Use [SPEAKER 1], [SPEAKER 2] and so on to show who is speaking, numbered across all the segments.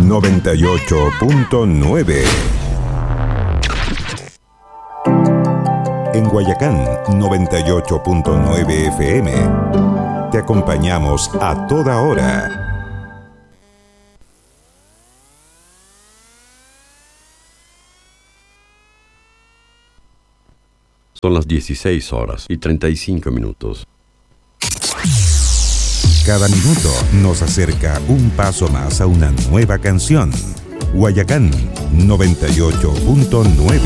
[SPEAKER 1] 98.9. En Guayacán, 98.9 FM. Te acompañamos a toda hora.
[SPEAKER 2] Son las 16:35.
[SPEAKER 1] Cada minuto nos acerca un paso más a una nueva canción. Guayacán 98.9.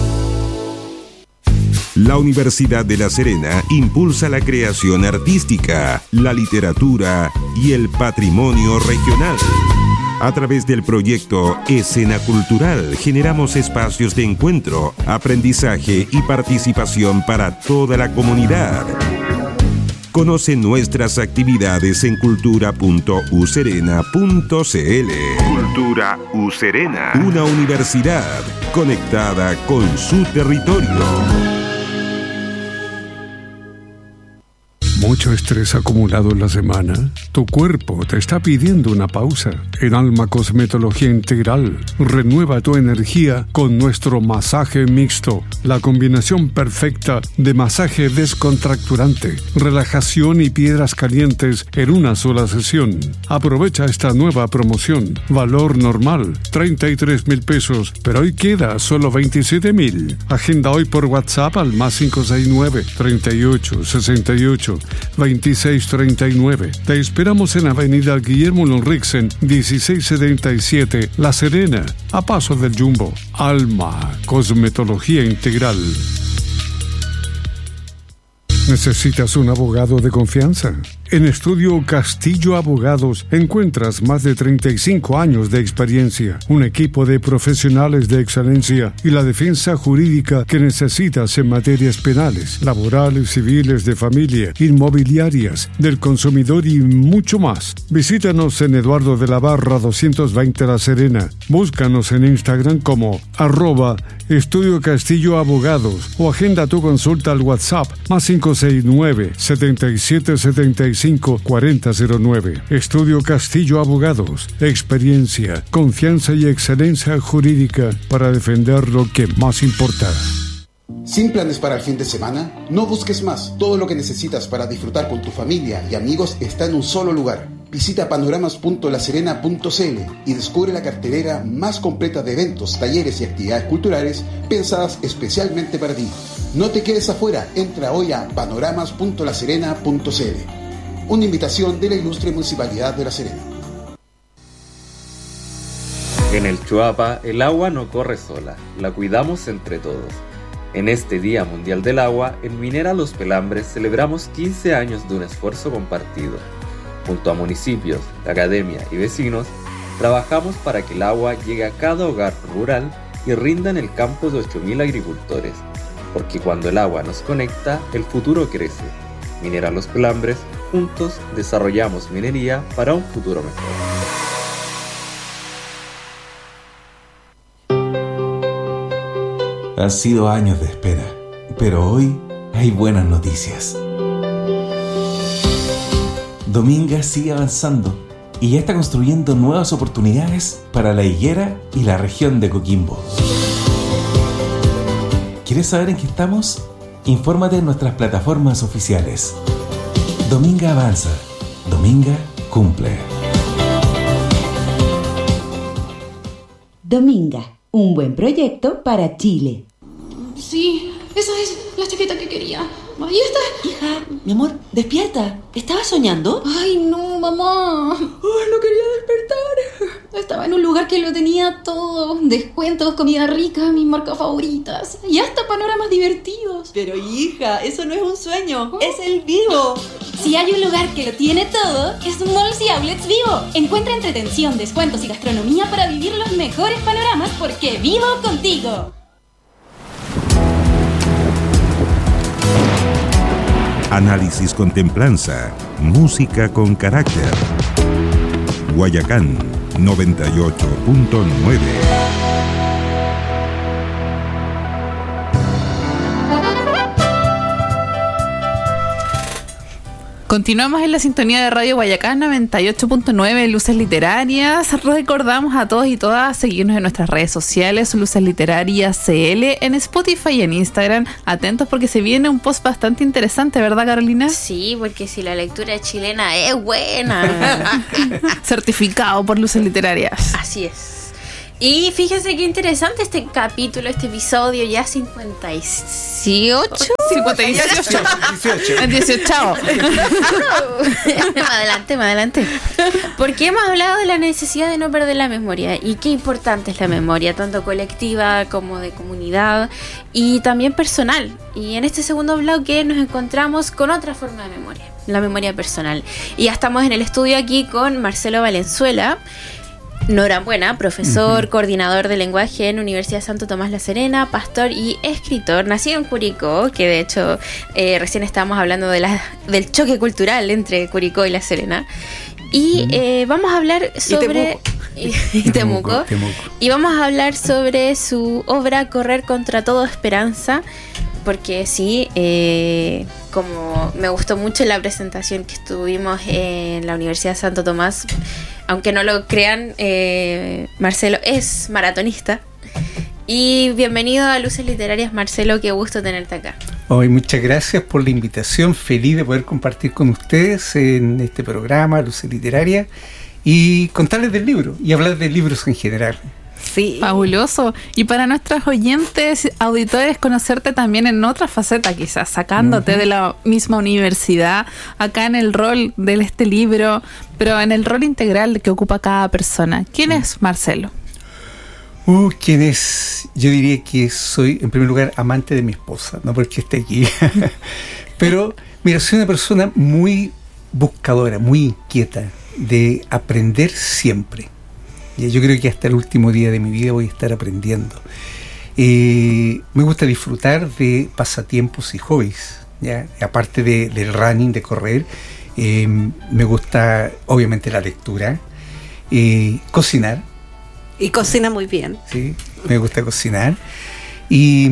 [SPEAKER 1] La Universidad de La Serena impulsa la creación artística, la literatura y el patrimonio regional. A través del proyecto Escena Cultural generamos espacios de encuentro, aprendizaje y participación para toda la comunidad. Conoce nuestras actividades en cultura.userena.cl. Cultura USerena. Una universidad conectada con su territorio.
[SPEAKER 3] Mucho estrés acumulado en la semana. Tu cuerpo te está pidiendo una pausa. En Alma Cosmetología Integral, renueva tu energía con nuestro masaje mixto. La combinación perfecta de masaje descontracturante, relajación y piedras calientes en una sola sesión. Aprovecha esta nueva promoción. Valor normal, 33,000 pesos, pero hoy queda solo 27,000. Agenda hoy por WhatsApp al +569 38 68 2639. Te esperamos en Avenida Guillermo Lonrixen, 1677, La Serena, a paso del Jumbo. Alma Cosmetología Integral. ¿Necesitas un abogado de confianza? En Estudio Castillo Abogados encuentras más de 35 años de experiencia, un equipo de profesionales de excelencia y la defensa jurídica que necesitas en materias penales, laborales, civiles, de familia, inmobiliarias, del consumidor y mucho más. Visítanos en Eduardo de la Barra 220 La Serena. Búscanos en Instagram como @Estudio Castillo Abogados o agenda tu consulta al WhatsApp +569 7775 4009. Estudio Castillo Abogados. Experiencia, confianza y excelencia jurídica para defender lo que más importa.
[SPEAKER 4] ¿Sin planes para el fin de semana? No busques más. Todo lo que necesitas para disfrutar con tu familia y amigos está en un solo lugar. Visita panoramas.laserena.cl y descubre la cartelera más completa de eventos, talleres y actividades culturales pensadas especialmente para ti. No te quedes afuera. Entra hoy a panoramas.laserena.cl. Una invitación de la ilustre Municipalidad de La Serena.
[SPEAKER 5] En el Chuapa, el agua no corre sola, la cuidamos entre todos. En este Día Mundial del Agua, en Minera Los Pelambres celebramos 15 años de un esfuerzo compartido. Junto a municipios, la academia y vecinos, trabajamos para que el agua llegue a cada hogar rural y rinda en el campo de 8.000 agricultores. Porque cuando el agua nos conecta, el futuro crece. Minera Los Pelambres, juntos desarrollamos minería para un futuro mejor.
[SPEAKER 6] Han sido años de espera, pero hoy hay buenas noticias. Dominga sigue avanzando y ya está construyendo nuevas oportunidades para La Higuera y la región de Coquimbo. ¿Quieres saber en qué estamos? Infórmate en nuestras plataformas oficiales. Dominga avanza, Dominga cumple.
[SPEAKER 7] Dominga, un buen proyecto para Chile.
[SPEAKER 8] Sí, esa es la chaqueta que quería. Ahí está.
[SPEAKER 9] Hija, mi amor, despierta. ¿Estabas soñando?
[SPEAKER 8] Ay, no, mamá. Ay, no quería despertar. Estaba en un lugar que lo tenía todo. Descuentos, comida rica, mis marcas favoritas. Y hasta panoramas divertidos.
[SPEAKER 9] Pero hija, eso no es un sueño. Es el Vivo.
[SPEAKER 8] Si hay un lugar que lo tiene todo, es Malls y Outlets Vivo. Encuentra entretención, descuentos y gastronomía para vivir los mejores panoramas porque vivo contigo.
[SPEAKER 1] Análisis con templanza, música con carácter. Guayacán 98.9.
[SPEAKER 2] Continuamos en la sintonía de Radio Guayacán 98.9, Luces Literarias. Recordamos a todos y todas seguirnos en nuestras redes sociales, Luces Literarias CL, en Spotify y en Instagram. Atentos porque se viene un post bastante interesante, ¿verdad, Carolina?
[SPEAKER 10] Sí, porque si la lectura chilena es buena.
[SPEAKER 2] Certificado por Luces Literarias.
[SPEAKER 10] Así es. Y fíjense qué interesante este capítulo, este episodio ya 58.
[SPEAKER 2] 18. El 18.
[SPEAKER 10] Más adelante. Porque hemos hablado de la necesidad de no perder la memoria y qué importante es la memoria, tanto colectiva como de comunidad y también personal. Y en este segundo bloque nos encontramos con otra forma de memoria, la memoria personal. Y ya estamos en el estudio aquí con Marcelo Valenzuela. Enhorabuena, profesor, coordinador de lenguaje en Universidad Santo Tomás La Serena, pastor y escritor, nacido en Curicó, que de hecho recién estábamos hablando del choque cultural entre Curicó y La Serena. Y vamos a hablar sobre... Y Temuco. Y vamos a hablar sobre su obra Correr contra todo esperanza, porque sí, como me gustó mucho la presentación que estuvimos en la Universidad Santo Tomás. Aunque no lo crean, Marcelo es maratonista. Y bienvenido a Luces Literarias, Marcelo, qué gusto tenerte acá.
[SPEAKER 11] Hoy muchas gracias por la invitación, feliz de poder compartir con ustedes en este programa, Luces Literarias, y contarles del libro y hablar de libros en general.
[SPEAKER 2] Sí. Fabuloso. Y para nuestros oyentes, auditores, conocerte también en otra faceta, quizás, sacándote de la misma universidad, acá en el rol de este libro, pero en el rol integral que ocupa cada persona. ¿Quién es Marcelo?
[SPEAKER 11] ¿Quién es? Yo diría que soy, en primer lugar, amante de mi esposa, no porque esté aquí. Pero, mira, soy una persona muy buscadora, muy inquieta, de aprender siempre. Yo creo que hasta el último día de mi vida voy a estar aprendiendo. Me gusta disfrutar de pasatiempos y hobbies, ¿ya? Aparte del running, de correr, me gusta obviamente la lectura, cocinar.
[SPEAKER 9] Y cocina muy bien.
[SPEAKER 11] Sí, me gusta cocinar. Y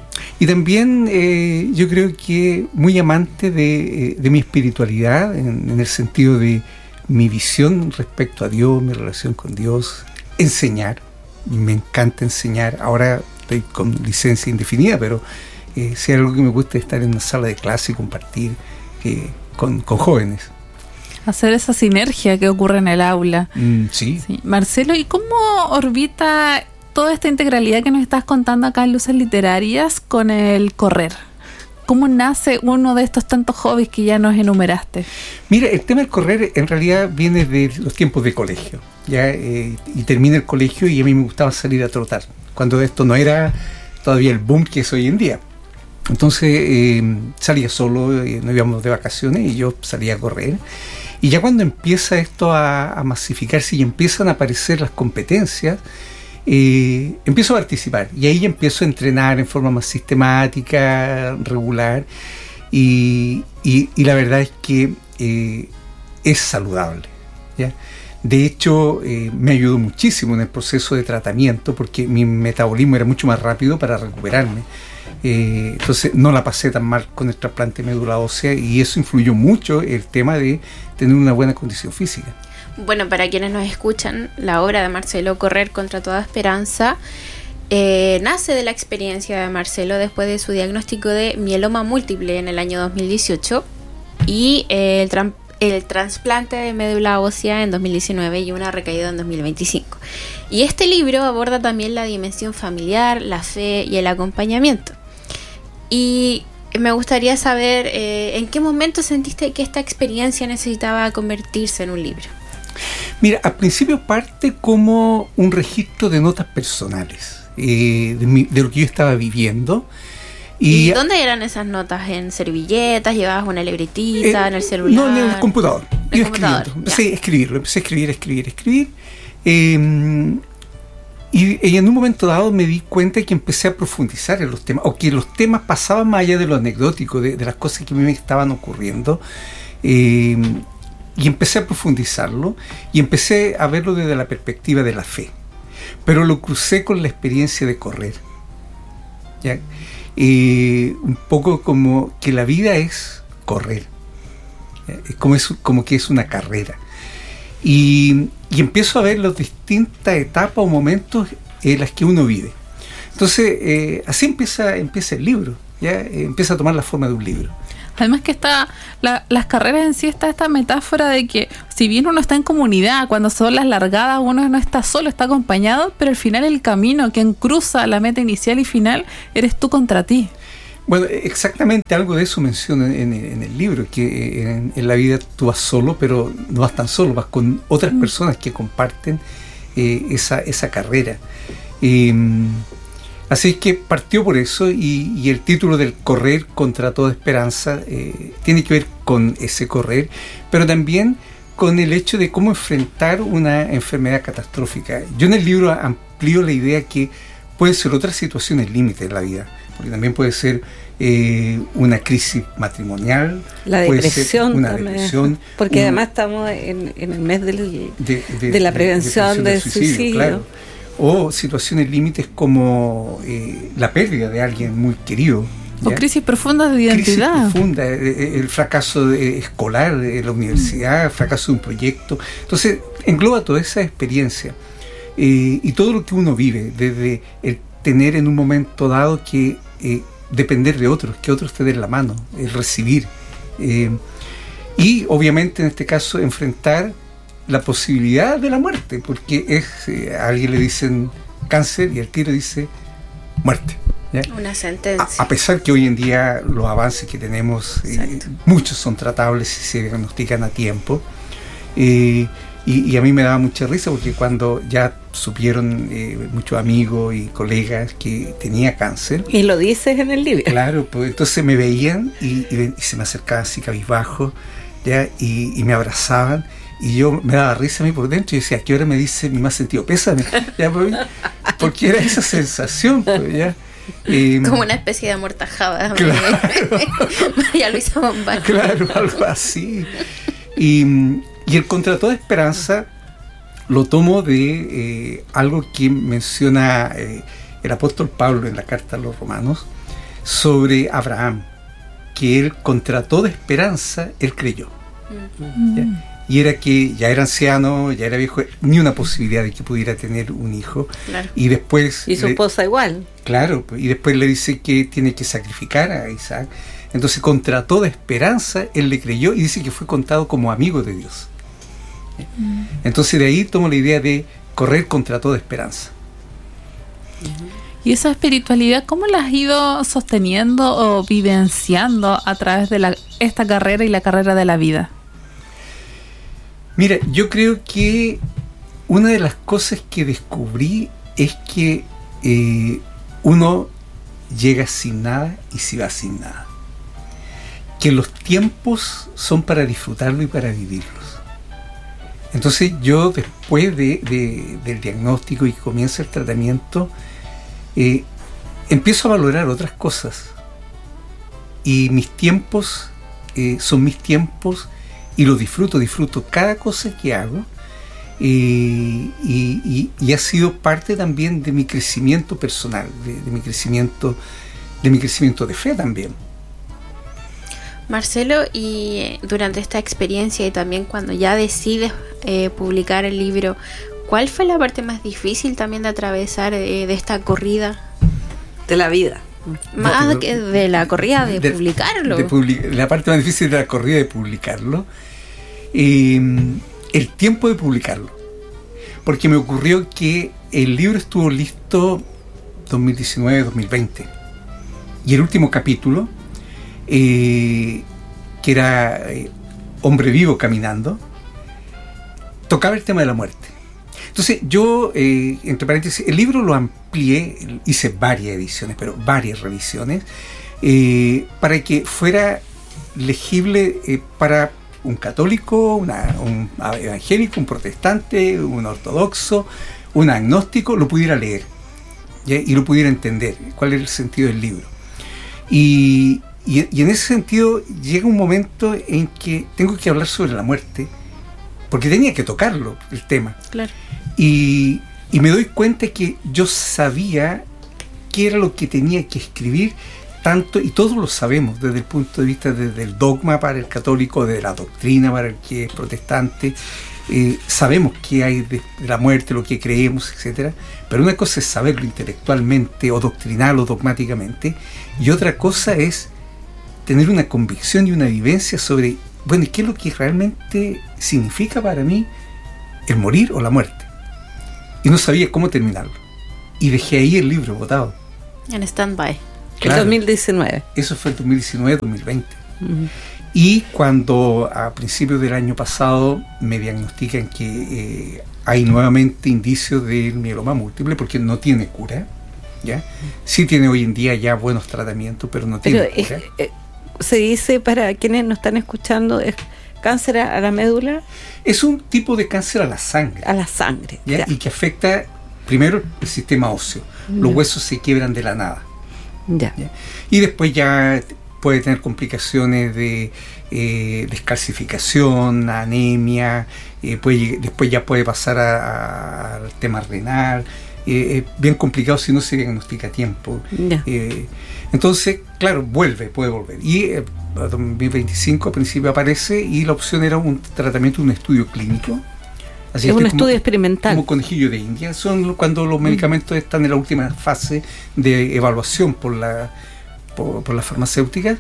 [SPEAKER 11] también yo creo que muy amante de mi espiritualidad, en el sentido de mi visión respecto a Dios, mi relación con Dios, enseñar. Me encanta enseñar. Ahora estoy con licencia indefinida, pero si hay algo que me gusta es estar en una sala de clase y compartir con jóvenes.
[SPEAKER 2] Hacer esa sinergia que ocurre en el aula.
[SPEAKER 11] Sí.
[SPEAKER 2] Marcelo, ¿y cómo orbita toda esta integralidad que nos estás contando acá en Luces Literarias con el correr? ¿Cómo nace uno de estos tantos hobbies que ya nos enumeraste?
[SPEAKER 11] Mira, el tema del correr en realidad viene de los tiempos de colegio, ¿ya? Y termina el colegio y a mí me gustaba salir a trotar, cuando esto no era todavía el boom que es hoy en día. Entonces salía solo, nos íbamos de vacaciones y yo salía a correr. Y ya cuando empieza esto a masificarse y empiezan a aparecer las competencias, empiezo a participar y ahí empiezo a entrenar en forma más sistemática, regular, y la verdad es que es saludable, ¿ya? De hecho, me ayudó muchísimo en el proceso de tratamiento porque mi metabolismo era mucho más rápido para recuperarme. Entonces no la pasé tan mal con el trasplante de médula ósea y eso influyó mucho el tema de tener una buena condición física.
[SPEAKER 10] Bueno, para quienes nos escuchan, la obra de Marcelo, Correr contra toda esperanza, nace de la experiencia de Marcelo después de su diagnóstico de mieloma múltiple en el año 2018 y el trasplante de médula ósea en 2019 y una recaída en 2025. Y este libro aborda también la dimensión familiar, la fe y el acompañamiento. Y me gustaría saber en qué momento sentiste que esta experiencia necesitaba convertirse en un libro.
[SPEAKER 11] Mira, al principio parte como un registro de notas personales, de lo que yo estaba viviendo.
[SPEAKER 10] ¿Y dónde eran esas notas? ¿En servilletas? ¿Llevabas una libretita en el celular?
[SPEAKER 11] No, en el computador. Yo escribiendo. Empecé a escribirlo, empecé a escribir. Y en un momento dado me di cuenta que empecé a profundizar en los temas, o que los temas pasaban más allá de lo anecdótico, de las cosas que a mí me estaban ocurriendo. Y empecé a profundizarlo y empecé a verlo desde la perspectiva de la fe. Pero lo crucé con la experiencia de correr, ¿ya? Un poco como que la vida es correr, Es como que es una carrera. Y empiezo a ver las distintas etapas o momentos en las que uno vive. Entonces, así empieza el libro, ¿ya? Empieza a tomar la forma de un libro.
[SPEAKER 2] Además que las carreras en sí está esta metáfora de que si bien uno está en comunidad, cuando son las largadas uno no está solo, está acompañado, pero al final el camino, quien cruza la meta inicial y final, eres tú contra ti.
[SPEAKER 11] Bueno, exactamente algo de eso menciona en el libro, que en la vida tú vas solo, pero no vas tan solo, vas con otras personas que comparten esa carrera. Así que partió por eso, y el título del Correr contra toda esperanza tiene que ver con ese correr, pero también con el hecho de cómo enfrentar una enfermedad catastrófica. Yo en el libro amplío la idea que pueden ser otras situaciones límites en la vida, porque también puede ser una crisis matrimonial,
[SPEAKER 12] la depresión,
[SPEAKER 11] una depresión,
[SPEAKER 12] porque además estamos en el mes de la prevención del suicidio.
[SPEAKER 11] Claro. O situaciones límites como la pérdida de alguien muy querido.
[SPEAKER 2] ¿Ya? O crisis profundas de identidad.
[SPEAKER 11] Crisis profunda, el fracaso escolar de la universidad, el fracaso de un proyecto. Entonces, engloba toda esa experiencia y todo lo que uno vive, desde el tener en un momento dado que depender de otros, que otros te den la mano, el recibir. Y obviamente en este caso enfrentar la posibilidad de la muerte, porque a alguien le dicen cáncer y al tiro dice muerte, ¿ya?
[SPEAKER 10] Una sentencia.
[SPEAKER 11] A pesar que hoy en día los avances que tenemos, muchos son tratables si se diagnostican a tiempo, y a mí me daba mucha risa porque cuando ya supieron muchos amigos y colegas que tenía cáncer.
[SPEAKER 12] Y lo dices en el libro.
[SPEAKER 11] Claro, pues entonces me veían y se me acercaban así cabizbajo, ¿ya? Y me abrazaban. Y yo me daba risa a mí por dentro y decía, ¿a qué hora me dice mi más sentido pésame? ¿Ya? Porque era esa sensación, pues, ¿ya?
[SPEAKER 10] Como una especie de amortajada.
[SPEAKER 11] Claro.
[SPEAKER 10] María Luisa Bombal.
[SPEAKER 11] Claro, algo así. Y el contra toda esperanza lo tomo de algo que menciona el apóstol Pablo en la carta a los Romanos sobre Abraham, que él contra toda esperanza, él creyó. ¿Ya? Y era que ya era anciano, ya era viejo, ni una posibilidad de que pudiera tener un hijo.
[SPEAKER 10] Claro.
[SPEAKER 11] Y después...
[SPEAKER 12] Y su esposa igual.
[SPEAKER 11] Claro, y después le dice que tiene que sacrificar a Isaac. Entonces, contra toda esperanza, él le creyó y dice que fue contado como amigo de Dios. Entonces, de ahí tomo la idea de correr contra toda esperanza.
[SPEAKER 2] ¿Y esa espiritualidad cómo la has ido sosteniendo o vivenciando a través de esta carrera y la carrera de la vida?
[SPEAKER 11] Mira, yo creo que una de las cosas que descubrí es que uno llega sin nada y se va sin nada. Que los tiempos son para disfrutarlo y para vivirlos. Entonces yo después del diagnóstico y que comienza el tratamiento, empiezo a valorar otras cosas. Y mis tiempos son mis tiempos. Y lo disfruto de cosa que hago, y ha sido parte también de mi crecimiento personal, de mi crecimiento de fe también.
[SPEAKER 10] Marcelo, y durante esta experiencia y también cuando ya decides publicar el libro, ¿cuál fue la parte más difícil también de atravesar de esta corrida?
[SPEAKER 12] De la vida.
[SPEAKER 10] Más que de la corrida, de publicarlo.
[SPEAKER 11] La parte más difícil de la corrida de publicarlo, el tiempo de publicarlo. Porque me ocurrió que el libro estuvo listo 2019-2020. Y el último capítulo, que era Hombre Vivo Caminando, tocaba el tema de la muerte. Entonces yo, entre paréntesis, el libro lo amplié, hice varias ediciones, pero varias revisiones, para que fuera legible para un católico, un evangélico, un protestante, un ortodoxo, un agnóstico, lo pudiera leer, ¿ya? Y lo pudiera entender, cuál era el sentido del libro. Y en ese sentido llega un momento en que tengo que hablar sobre la muerte, porque tenía que tocarlo, el tema.
[SPEAKER 10] Claro.
[SPEAKER 11] Y me doy cuenta que yo sabía qué era lo que tenía que escribir tanto, y todos lo sabemos desde el punto de vista del dogma para el católico, de la doctrina para el que es protestante, sabemos qué hay de la muerte, lo que creemos, etcétera. Pero una cosa es saberlo intelectualmente o doctrinal o dogmáticamente, y otra cosa es tener una convicción y una vivencia sobre, bueno, ¿qué es lo que realmente significa para mí el morir o la muerte? Y no sabía cómo terminarlo. Y dejé ahí el libro botado.
[SPEAKER 10] En stand-by.
[SPEAKER 12] Claro, el 2019.
[SPEAKER 11] Eso fue el 2019-2020. Y cuando a principios del año pasado me diagnostican que hay nuevamente indicios del mieloma múltiple, porque no tiene cura, ¿ya? Sí tiene hoy en día ya buenos tratamientos, pero no tiene cura.
[SPEAKER 12] Se dice, para quienes nos están escuchando, ¿es cáncer a la médula?
[SPEAKER 11] Es un tipo de cáncer a la sangre.
[SPEAKER 12] A la sangre,
[SPEAKER 11] ¿ya? Y que afecta primero el sistema óseo. Los huesos se quiebran de la nada.
[SPEAKER 12] ¿Ya?
[SPEAKER 11] Y después ya puede tener complicaciones de descalcificación, anemia, después ya puede pasar al tema renal. Es bien complicado si no se diagnostica a tiempo. Entonces, claro, puede volver. Y en 2025 al principio aparece, y la opción era un tratamiento, un estudio clínico.
[SPEAKER 12] Así es un estudio experimental.
[SPEAKER 11] Como conejillo de India. Son cuando los medicamentos están en la última fase de evaluación por la farmacéutica.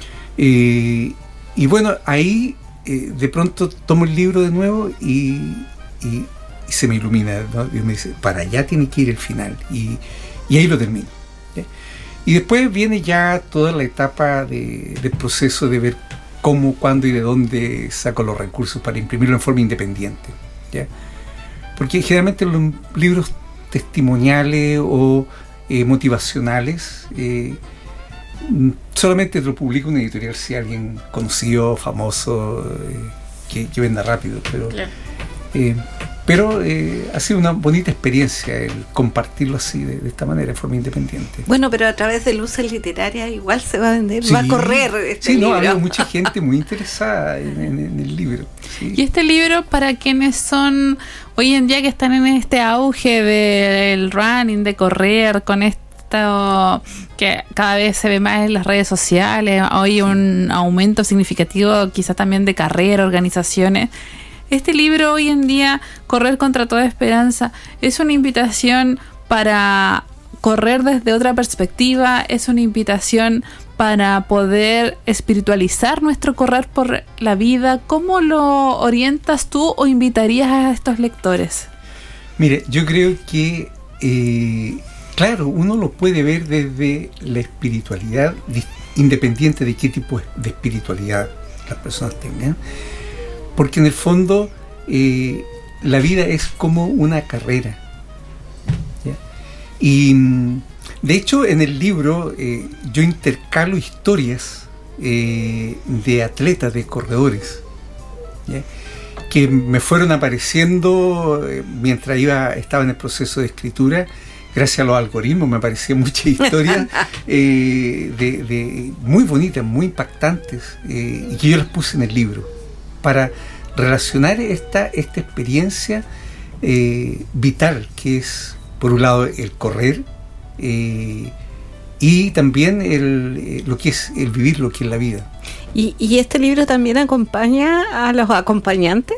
[SPEAKER 11] Y bueno, ahí de pronto tomo el libro de nuevo y se me ilumina, ¿no? Y me dice, para allá tiene que ir el final. Y ahí lo termino, ¿sí? Y después viene ya toda la etapa del proceso de ver cómo, cuándo y de dónde saco los recursos para imprimirlo en forma independiente, ¿ya? Porque generalmente los libros testimoniales o motivacionales solamente lo publica una editorial si alguien conocido, famoso, que venda rápido, pero claro. Pero ha sido una bonita experiencia el compartirlo así, de esta manera, de forma independiente.
[SPEAKER 12] Bueno, pero a través de Luces Literarias igual se va a vender, sí, va a correr este libro.
[SPEAKER 11] Sí, hay mucha gente muy interesada en el libro. Sí.
[SPEAKER 2] Y este libro, para quienes son hoy en día, que están en este auge del running, de correr, con esto que cada vez se ve más en las redes sociales, hoy un aumento significativo quizás también de carrera, organizaciones. Este libro hoy en día, Correr contra toda esperanza, es una invitación para correr desde otra perspectiva, es una invitación para poder espiritualizar nuestro correr por la vida. ¿Cómo lo orientas tú o invitarías a estos lectores?
[SPEAKER 11] Mire, yo creo que, claro, uno lo puede ver desde la espiritualidad, independiente de qué tipo de espiritualidad las personas tengan. Porque en el fondo la vida es como una carrera, ¿ya? Y de hecho en el libro yo intercalo historias de atletas, de corredores, ¿ya? Que me fueron apareciendo mientras estaba en el proceso de escritura. Gracias a los algoritmos me aparecían muchas historias de muy bonitas, muy impactantes, y que yo las puse en el libro para relacionar esta experiencia vital, que es, por un lado, el correr, y también lo que es el vivir, lo que es la vida.
[SPEAKER 12] ¿Y este libro también acompaña a los acompañantes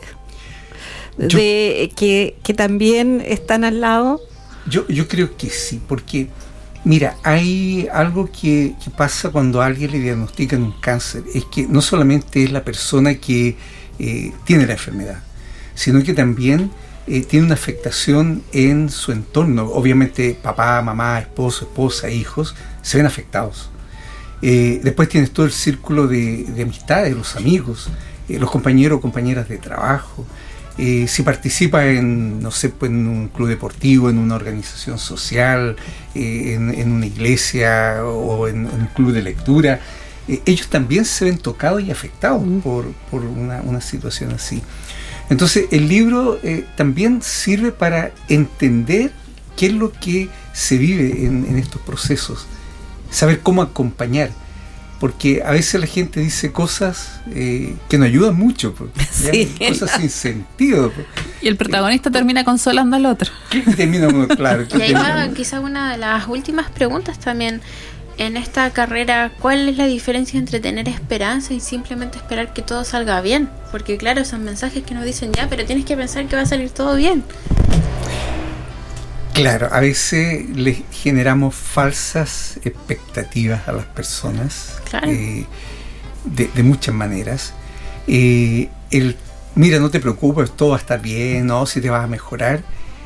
[SPEAKER 12] que también están al lado?
[SPEAKER 11] Yo creo que sí, porque mira, hay algo que pasa cuando a alguien le diagnostican un cáncer, es que no solamente es la persona que tiene la enfermedad, sino que también tiene una afectación en su entorno. Obviamente papá, mamá, esposo, esposa, hijos se ven afectados. Después tienes todo el círculo de amistades, los amigos, los compañeros o compañeras de trabajo. Si participa en, no sé, pues en un club deportivo, en una organización social, en una iglesia o en un club de lectura, ellos también se ven tocados y afectados por una situación así. Entonces el libro también sirve para entender qué es lo que se vive en estos procesos, saber cómo acompañar, porque a veces la gente dice cosas que no ayudan mucho, sí, cosas sin sentido.
[SPEAKER 2] Y el protagonista termina consolando al otro.
[SPEAKER 11] Claro.
[SPEAKER 10] Y ahí va quizá una de las últimas preguntas también. en esta carrera, ¿cuál es la diferencia entre tener esperanza y simplemente esperar que todo salga bien? Porque claro, son mensajes que nos dicen ya, pero tienes que pensar que va a salir todo bien.
[SPEAKER 11] Claro, a veces les generamos falsas expectativas a las personas,
[SPEAKER 10] claro.
[SPEAKER 11] De muchas maneras. Mira, no te preocupes, todo va a estar bien, no, si te vas a mejorar.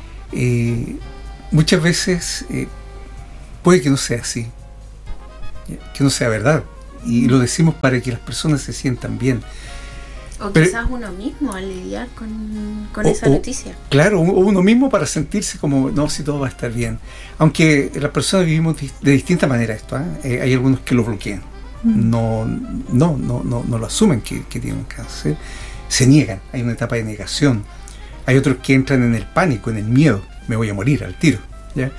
[SPEAKER 11] Muchas veces puede que no sea así, que no sea verdad, y lo decimos para que las personas se sientan bien.
[SPEAKER 10] O quizás uno mismo al lidiar con esa noticia.
[SPEAKER 11] Claro, uno mismo para sentirse como, no, si todo va a estar bien. Aunque las personas vivimos de distinta manera esto, hay algunos que lo bloquean, no lo asumen que tienen cáncer, se niegan, hay una etapa de negación. Hay otros que entran en el pánico, en el miedo, me voy a morir al tiro, ¿ya?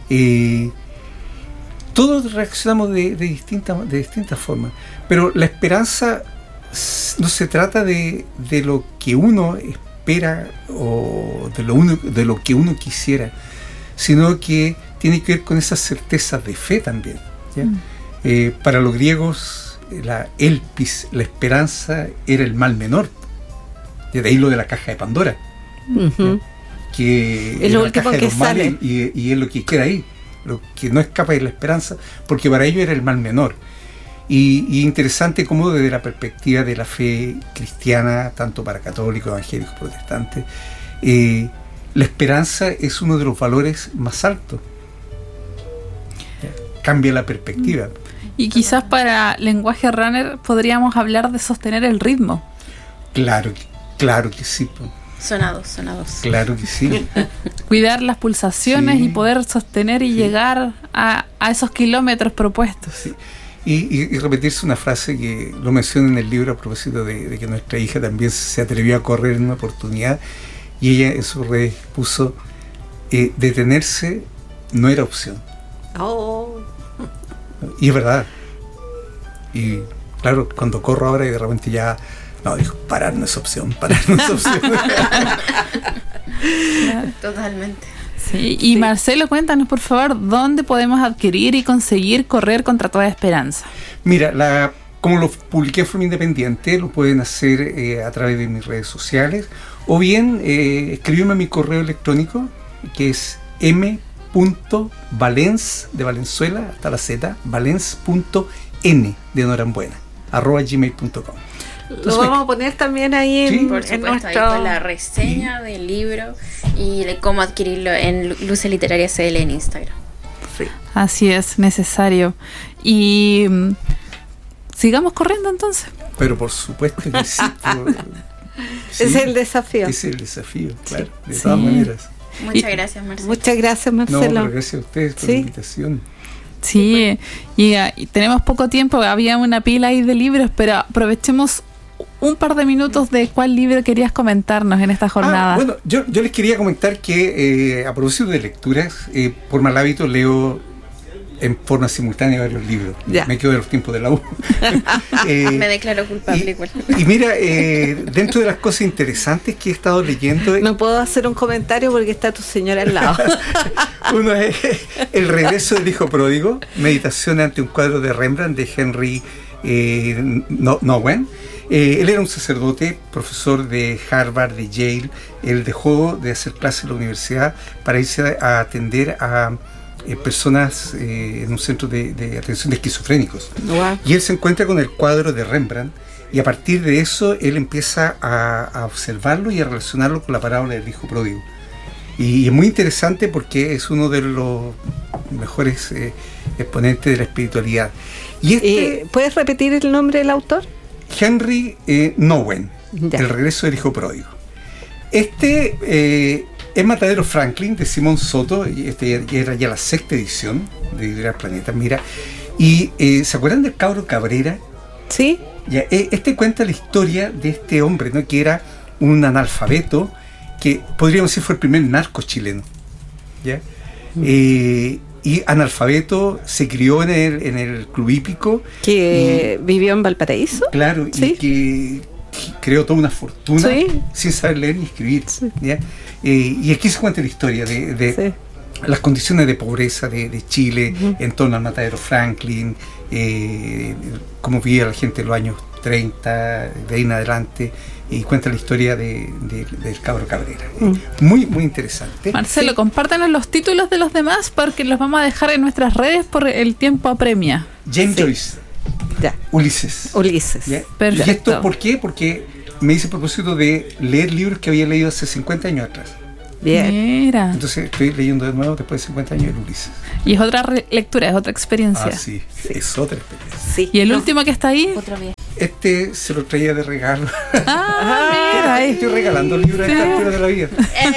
[SPEAKER 11] Todos reaccionamos de distintas formas, pero la esperanza no se trata de lo que uno espera o de lo que uno quisiera, sino que tiene que ver con esas certezas de fe también, ¿ya? Para los griegos, la elpis, la esperanza, era el mal menor. De ahí lo de la caja de Pandora, que es lo último que sale y es lo que queda ahí, lo que no escapa es la esperanza, porque para ellos era el mal menor. Y interesante cómo desde la perspectiva de la fe cristiana, tanto para católicos, evangélicos, protestantes, la esperanza es uno de los valores más altos. Cambia la perspectiva.
[SPEAKER 2] Y quizás para lenguaje runner podríamos hablar de sostener el ritmo. Claro que sí.
[SPEAKER 10] Sonados.
[SPEAKER 11] Claro que sí.
[SPEAKER 2] Cuidar las pulsaciones, sí, y poder sostener y llegar a esos kilómetros propuestos.
[SPEAKER 11] Sí. Y repetirse una frase que lo menciona en el libro a propósito de que nuestra hija también se atrevió a correr en una oportunidad, y ella en sus redes puso: detenerse no era opción. Y es verdad. Y claro, cuando corro ahora y de repente ya dijo, parar no es opción.
[SPEAKER 10] Totalmente.
[SPEAKER 2] Sí. Y Marcelo, cuéntanos por favor, ¿dónde podemos adquirir y conseguir Correr contra toda esperanza?
[SPEAKER 11] Mira, como lo publiqué en forma independiente, lo pueden hacer a través de mis redes sociales, o bien escribirme a mi correo electrónico, que es m.valens, de Valenzuela hasta la Z, valens.n de Norambuena, @gmail.com.
[SPEAKER 12] Lo vamos a poner también ahí
[SPEAKER 10] por supuesto, ahí con la reseña del libro y de cómo adquirirlo en Luces Literarias CL en Instagram.
[SPEAKER 2] Sí. Así es, necesario. Y sigamos corriendo entonces.
[SPEAKER 11] Pero por supuesto que sí.
[SPEAKER 12] Es el desafío.
[SPEAKER 11] Es el desafío, claro, de todas maneras.
[SPEAKER 10] Muchas gracias, Marcelo.
[SPEAKER 12] Muchas gracias, Marcelo.
[SPEAKER 11] No, pero gracias a ustedes por la invitación.
[SPEAKER 2] Sí, y tenemos poco tiempo, había una pila ahí de libros, pero aprovechemos un par de minutos de cuál libro querías comentarnos en esta jornada.
[SPEAKER 11] Bueno, yo les quería comentar que a propósito de lecturas, por mal hábito leo en forma simultánea varios libros. Me quedo de los tiempos de la U.
[SPEAKER 10] Me declaro culpable igual.
[SPEAKER 11] Y mira, dentro de las cosas interesantes que he estado leyendo...
[SPEAKER 12] No puedo hacer un comentario porque está tu señora al lado.
[SPEAKER 11] Uno es El regreso del hijo pródigo, meditación ante un cuadro de Rembrandt de Henry Nouwen. Él era un sacerdote, profesor de Harvard, de Yale. Él dejó de hacer clases en la universidad para irse a atender a personas en un centro de atención de esquizofrénicos. Wow. Y él se encuentra con el cuadro de Rembrandt, y a partir de eso él empieza a observarlo y a relacionarlo con la parábola del hijo pródigo. Y es muy interesante porque es uno de los mejores exponentes de la espiritualidad. Y
[SPEAKER 12] ¿puedes repetir el nombre del autor?
[SPEAKER 11] Henry Nouwen, El regreso del hijo pródigo. Es Matadero Franklin, de Simón Soto, y era ya la 6ª edición de Editorial Planeta. Mira, y ¿se acuerdan del cabro Cabrera?
[SPEAKER 12] Sí.
[SPEAKER 11] Ya, cuenta la historia de este hombre, ¿no? Que era un analfabeto, que podríamos decir fue el primer narco chileno, ¿ya? Y analfabeto, se crió en el club hípico.
[SPEAKER 12] Que vivió en Valparaíso.
[SPEAKER 11] Claro, ¿sí? Y que creó toda una fortuna sin saber leer ni escribir. ¿Sí? ¿Ya? Y aquí se cuenta la historia de las condiciones de pobreza de Chile en torno al matadero Franklin, cómo vivía la gente en los años 30, de ahí en adelante, y cuenta la historia del Cabro Cabrera. Muy, muy interesante.
[SPEAKER 2] Marcelo, compártanos los títulos de los demás porque los vamos a dejar en nuestras redes por el tiempo apremia.
[SPEAKER 11] James Joyce.
[SPEAKER 12] Ya.
[SPEAKER 11] Ulises.
[SPEAKER 12] ¿Ya?
[SPEAKER 11] Perfecto. ¿Y esto por qué? Porque me hice el propósito de leer libros que había leído hace 50 años atrás.
[SPEAKER 12] Bien.
[SPEAKER 2] Mira.
[SPEAKER 11] Entonces estoy leyendo de nuevo después de 50 años el Ulises.
[SPEAKER 2] Y es otra lectura, es otra experiencia.
[SPEAKER 11] Sí, es otra experiencia.
[SPEAKER 12] Sí.
[SPEAKER 2] ¿Y el último que está ahí?
[SPEAKER 10] Otra vez.
[SPEAKER 11] Este se lo traía de regalo.
[SPEAKER 2] Mira.
[SPEAKER 11] Estoy regalando libros a esta altura de la vida.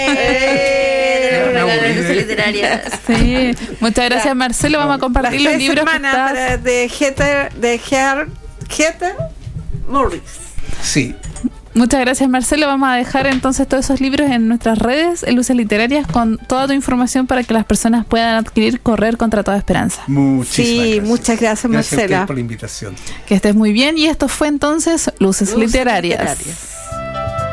[SPEAKER 2] Sí. Muchas gracias, Marcelo. Vamos a compartir los libros
[SPEAKER 12] de Heather Morris.
[SPEAKER 11] Sí.
[SPEAKER 2] Muchas gracias, Marcelo. Vamos a dejar entonces todos esos libros en nuestras redes, en Luces Literarias, con toda tu información para que las personas puedan adquirir Correr contra toda esperanza.
[SPEAKER 11] Muchísimas gracias.
[SPEAKER 12] Muchas gracias, Marcela.
[SPEAKER 11] Gracias a usted por la invitación.
[SPEAKER 2] Que estés muy bien. Y esto fue entonces Luces Literarias.